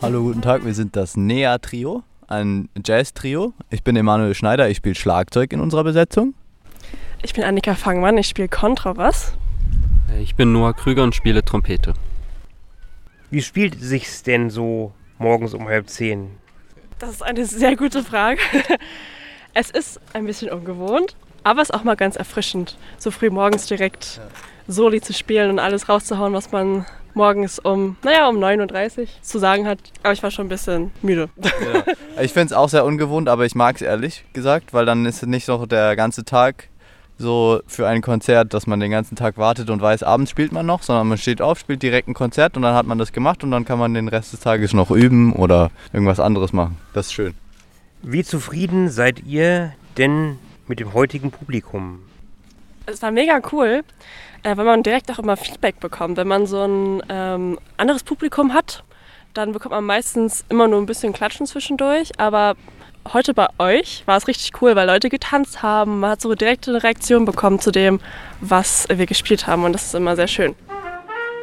Hallo, guten Tag, wir sind das Nea-Trio, ein Jazz-Trio. Ich bin Emanuel Schneider, ich spiele Schlagzeug in unserer Besetzung. Ich bin Annika Fangmann, ich spiele Kontrabass. Ich bin Noah Krüger und spiele Trompete. Wie spielt es sich denn so morgens um 9:30? Das ist eine sehr gute Frage. Es ist ein bisschen ungewohnt, aber es ist auch mal ganz erfrischend, so früh morgens direkt Soli zu spielen und alles rauszuhauen, was man morgens um 9:30 Uhr zu sagen hat. Aber ich war schon ein bisschen müde. Ja. Ich finde es auch sehr ungewohnt, aber ich mag es ehrlich gesagt, weil dann ist nicht noch der ganze Tag so für ein Konzert, dass man den ganzen Tag wartet und weiß, abends spielt man noch, sondern man steht auf, spielt direkt ein Konzert und dann hat man das gemacht und dann kann man den Rest des Tages noch üben oder irgendwas anderes machen. Das ist schön. Wie zufrieden seid ihr denn mit dem heutigen Publikum? Es war mega cool, weil man direkt auch immer Feedback bekommt. Wenn man so ein anderes Publikum hat, dann bekommt man meistens immer nur ein bisschen Klatschen zwischendurch, aber heute bei euch war es richtig cool, weil Leute getanzt haben. Man hat so direkt eine Reaktion bekommen zu dem, was wir gespielt haben und das ist immer sehr schön.